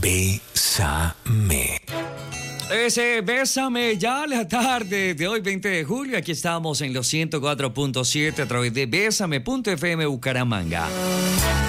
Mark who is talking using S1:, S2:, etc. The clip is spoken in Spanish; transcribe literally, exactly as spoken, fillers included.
S1: Bésame.
S2: Ese Bésame ya la tarde de hoy, veinte de julio. Aquí estamos en los ciento cuatro punto siete a través de bésame punto f m Bucaramanga.